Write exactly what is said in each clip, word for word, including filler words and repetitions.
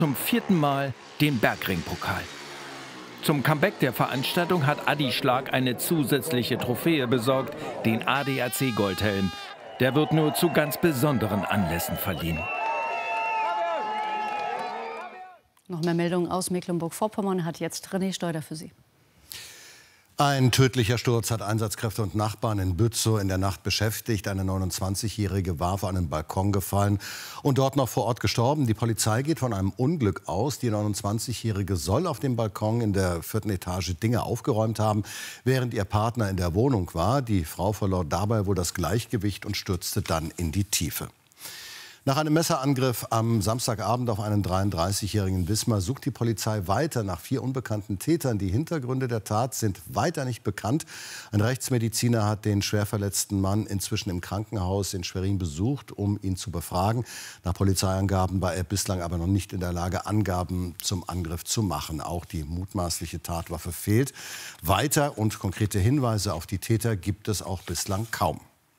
zum vierten Mal den Bergringpokal. Zum Comeback der Veranstaltung hat Adi Schlag eine zusätzliche Trophäe besorgt, den A D A C Goldhelm. Der wird nur zu ganz besonderen Anlässen verliehen. Noch mehr Meldungen aus Mecklenburg-Vorpommern hat jetzt René Steuder für Sie. Ein tödlicher Sturz hat Einsatzkräfte und Nachbarn in Bützow in der Nacht beschäftigt. Eine neunundzwanzigjährige war auf einen Balkon gefallen und dort noch vor Ort gestorben. Die Polizei geht von einem Unglück aus. Die neunundzwanzigjährige soll auf dem Balkon in der vierten Etage Dinge aufgeräumt haben, während ihr Partner in der Wohnung war. Die Frau verlor dabei wohl das Gleichgewicht und stürzte dann in die Tiefe. Nach einem Messerangriff am Samstagabend auf einen dreiunddreißigjährigen in Wismar sucht die Polizei weiter nach vier unbekannten Tätern. Die Hintergründe der Tat sind weiter nicht bekannt. Ein Rechtsmediziner hat den schwer verletzten Mann inzwischen im Krankenhaus in Schwerin besucht, um ihn zu befragen. Nach Polizeiangaben war er bislang aber noch nicht in der Lage, Angaben zum Angriff zu machen. Auch die mutmaßliche Tatwaffe fehlt. Weiter und konkrete Hinweise auf die Täter gibt es auch bislang kaum.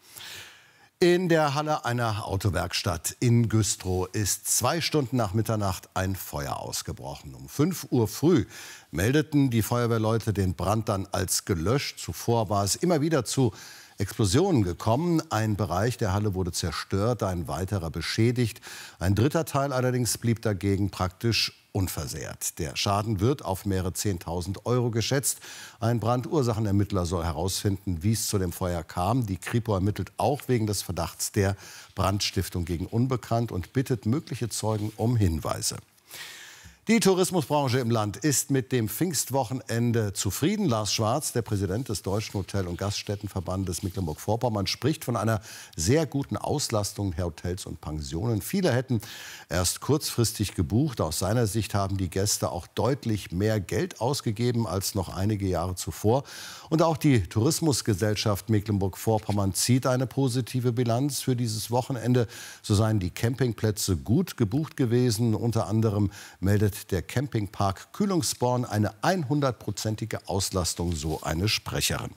In der Halle einer Autowerkstatt in Güstrow ist zwei Stunden nach Mitternacht ein Feuer ausgebrochen. Um fünf Uhr früh meldeten die Feuerwehrleute den Brand dann als gelöscht. Zuvor war es immer wieder zu Explosionen gekommen. Ein Bereich der Halle wurde zerstört, ein weiterer beschädigt. Ein dritter Teil allerdings blieb dagegen praktisch unversehrt. Der Schaden wird auf mehrere zehntausend Euro geschätzt. Ein Brandursachenermittler soll herausfinden, wie es zu dem Feuer kam. Die Kripo ermittelt auch wegen des Verdachts der Brandstiftung gegen Unbekannt und bittet mögliche Zeugen um Hinweise. Die Tourismusbranche im Land ist mit dem Pfingstwochenende zufrieden. Lars Schwarz, der Präsident des Deutschen Hotel- und Gaststättenverbandes Mecklenburg-Vorpommern, spricht von einer sehr guten Auslastung der Hotels und Pensionen. Viele hätten erst kurzfristig gebucht. Aus seiner Sicht haben die Gäste auch deutlich mehr Geld ausgegeben als noch einige Jahre zuvor. Und auch die Tourismusgesellschaft Mecklenburg-Vorpommern zieht eine positive Bilanz für dieses Wochenende. So seien die Campingplätze gut gebucht gewesen. Unter anderem meldet der Campingpark Kühlungsborn eine hundertprozentige Auslastung, so eine Sprecherin.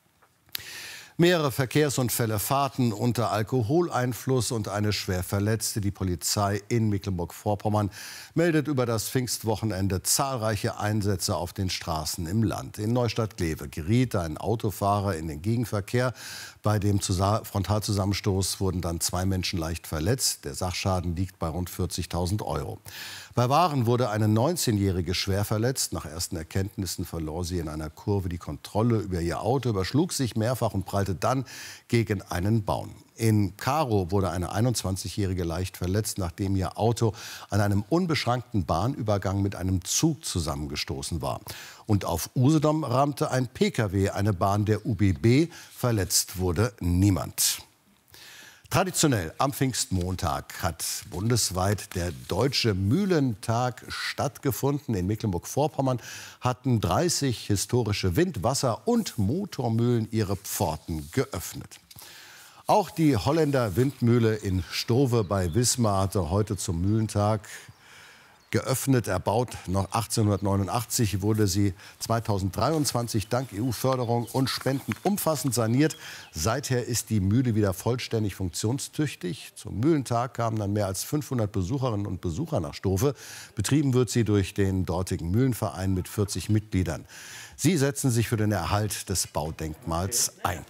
Mehrere Verkehrsunfälle, Fahrten unter Alkoholeinfluss und eine schwer Verletzte. Die Polizei in Mecklenburg-Vorpommern meldet über das Pfingstwochenende zahlreiche Einsätze auf den Straßen im Land. In Neustadt-Glewe geriet ein Autofahrer in den Gegenverkehr. Bei dem Frontalzusammenstoß wurden dann zwei Menschen leicht verletzt. Der Sachschaden liegt bei rund vierzigtausend Euro. Bei Waren wurde eine neunzehnjährige schwer verletzt. Nach ersten Erkenntnissen verlor sie in einer Kurve die Kontrolle über ihr Auto, überschlug sich mehrfach und prallte dann gegen einen Baum. In Karow wurde eine einundzwanzigjährige leicht verletzt, nachdem ihr Auto an einem unbeschrankten Bahnübergang mit einem Zug zusammengestoßen war. Und auf Usedom rammte ein Pkw eine Bahn der U B B. Verletzt wurde niemand. Traditionell am Pfingstmontag hat bundesweit der Deutsche Mühlentag stattgefunden. In Mecklenburg-Vorpommern hatten dreißig historische Wind-, Wasser- und Motormühlen ihre Pforten geöffnet. Auch die Holländer Windmühle in Stowe bei Wismar hatte heute zum Mühlentag geöffnet. Erbaut noch achtzehnhundertneunundachtzig, wurde sie zweitausenddreiundzwanzig dank E U-Förderung und Spenden umfassend saniert. Seither ist die Mühle wieder vollständig funktionstüchtig. Zum Mühlentag kamen dann mehr als fünfhundert Besucherinnen und Besucher nach Stowe. Betrieben wird sie durch den dortigen Mühlenverein mit vierzig Mitgliedern. Sie setzen sich für den Erhalt des Baudenkmals ein.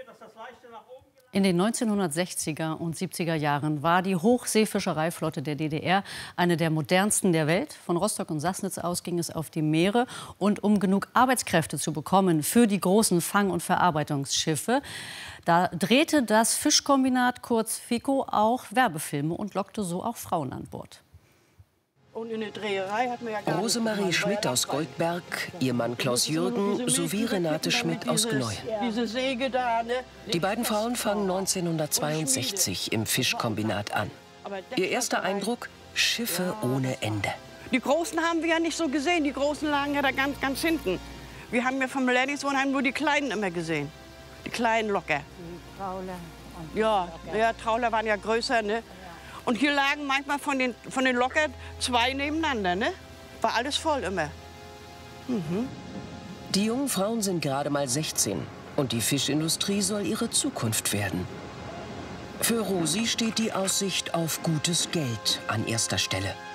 In den neunzehnhundertsechziger und siebziger Jahren war die Hochseefischereiflotte der D D R eine der modernsten der Welt. Von Rostock und Sassnitz aus ging es auf die Meere. Und um genug Arbeitskräfte zu bekommen für die großen Fang- und Verarbeitungsschiffe, da drehte das Fischkombinat, kurz FICO, auch Werbefilme und lockte so auch Frauen an Bord. Und in der Dreherei hatten wir ja gar Rosemarie Schmidt aus Goldberg, ihr Mann Klaus Jürgen sowie Renate Schmidt aus Gneu. Diese Säge da, ne? Die beiden Frauen fangen neunzehnhundertzweiundsechzig im Fischkombinat an. Ihr erster Eindruck: Schiffe ohne Ende. Die Großen haben wir ja nicht so gesehen. Die Großen lagen ja da ganz, ganz hinten. Wir haben ja vom Lehrlingswohnheim nur die Kleinen immer gesehen. Die kleinen Locker. Ja, ja, Trauler waren ja größer, ne? Und hier lagen manchmal von den, von den Locker zwei nebeneinander, ne? War alles voll immer. Mhm. Die jungen Frauen sind gerade mal sechzehn und die Fischindustrie soll ihre Zukunft werden. Für Rosi steht die Aussicht auf gutes Geld an erster Stelle.